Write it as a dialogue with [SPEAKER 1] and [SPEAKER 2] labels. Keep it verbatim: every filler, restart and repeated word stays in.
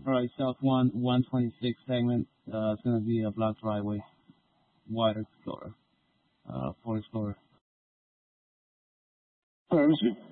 [SPEAKER 1] All right, South one, one twenty-six segment. Uh, it's gonna be a block driveway, wide Explorer, uh, Ford Explorer.
[SPEAKER 2] All right, let's see.